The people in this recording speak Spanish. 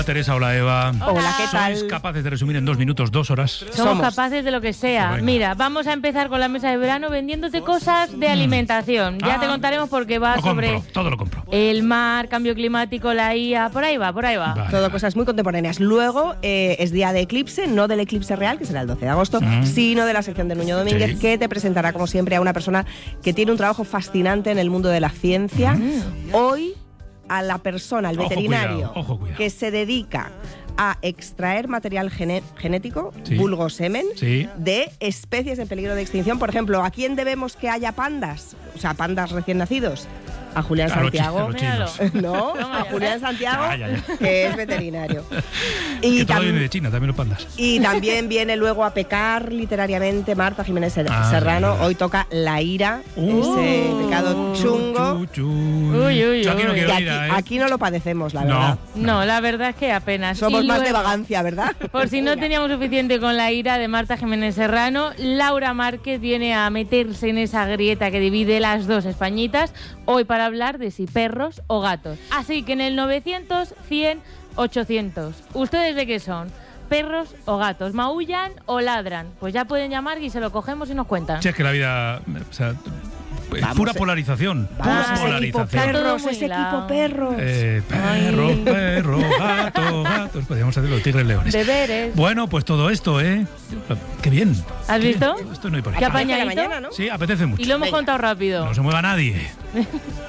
Hola Teresa, hola Eva. Hola, ¿qué tal? ¿Sois capaces de resumir en 2 minutos, 2 horas? Somos capaces de lo que sea. Venga. Mira, vamos a empezar con la mesa de verano vendiéndote cosas de alimentación. Ya te contaremos porque va Lo sobre compro, todo lo compro. el mar, cambio climático, la IA, por ahí va. Vale, Todo vale. cosas muy contemporáneas. Luego es día de eclipse, no del eclipse real, que será el 12 de agosto, sino de la sección de Nuño Domínguez, Sí. que te presentará, como siempre, a una persona que tiene un trabajo fascinante en el mundo de la ciencia. Hoy, a la persona, al Ojo, veterinario, cuidado, ojo, cuidado. que se dedica a extraer material genético, Sí. vulgo semen, Sí. de especies en peligro de extinción. Por ejemplo, ¿a quién debemos que haya pandas? O sea, pandas recién nacidos. A Julián A los Santiago. chinos. No, Toma a ya. Julián Santiago, Ya. que es veterinario. Que todo tam- viene de China, también los pandas. y también viene luego a pecar literariamente Marta Jiménez Serrano. sí. Hoy toca La ira, ese pecado chungo. Uy, Yo aquí no uy. quiero Que ir aquí no lo padecemos, la verdad. No, la verdad es que apenas. Somos Y más de luego, vagancia, ¿verdad? Por si no teníamos suficiente con la ira de Marta Jiménez Serrano, Laura Márquez viene a meterse en esa grieta que divide las dos Españitas, hoy para hablar de si perros o gatos. Así que en el 900, 100, 800. ¿Ustedes de qué son? ¿Perros o gatos? ¿Maullan o ladran? Pues ya pueden llamar y se lo cogemos y nos cuentan. Si es que la vida, o sea, es Vamos, pura polarización. Vamos, Pura ese equipo polarización. Todo perros, muy ese hilado. equipo perros. Perro, gatos. Podríamos hacerlo, tigres, leones. Deberes. Bueno, pues todo esto, ¿eh? Qué bien. ¿Has Qué visto? bien. Esto no hay por ahí. ¿Qué Aparece la apañadito? mañana, ¿no? Sí, apetece mucho. Y lo hemos Venga. contado rápido. No se mueva nadie.